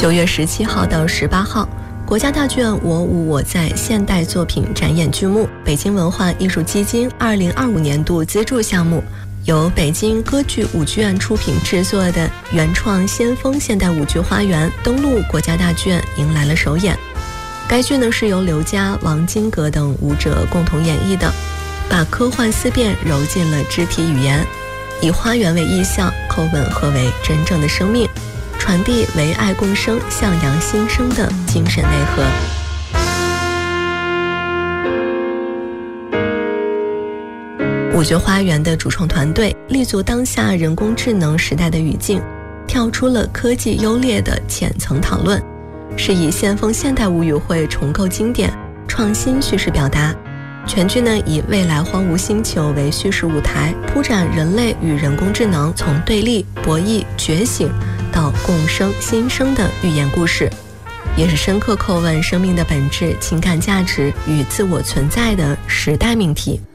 9月17号到18号，国家大剧院《我舞我在》现代作品展演剧目，北京文化艺术基金2025年度资助项目，由北京歌剧舞剧院出品制作的原创先锋现代舞剧《花园》登陆国家大剧院，迎来了首演。该剧呢是由刘佳、王金阁等舞者共同演绎的，把科幻思辨揉进了肢体语言，以花园为意象，叩问何为真正的生命，传递唯爱共生、向阳新生的精神内核。舞剧《花园》的主创团队立足当下人工智能时代的语境，跳出了科技优劣的浅层讨论，是以先锋现代舞语汇重构经典，创新叙事表达。全剧呢以未来荒芜星球为叙事舞台，铺展人类与人工智能从对立、博弈、觉醒到共生新生的寓言故事，也是深刻叩问生命的本质、情感价值与自我存在的时代命题。